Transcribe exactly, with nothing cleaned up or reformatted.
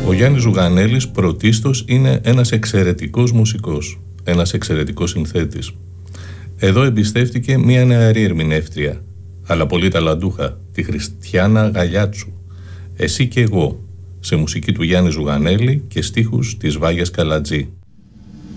Ο Γιάννης Ζουγανέλης πρωτίστως είναι ένας εξαιρετικός μουσικός, ένας εξαιρετικός συνθέτης. Εδώ εμπιστεύτηκε μια νεαρή ερμηνεύτρια, αλλά πολύ ταλαντούχα, τη Χριστιάνα Γαλιάτσου, «Εσύ και εγώ», σε μουσική του Γιάννη Ζουγανέλη και στίχους της Βάγιας Καλατζή.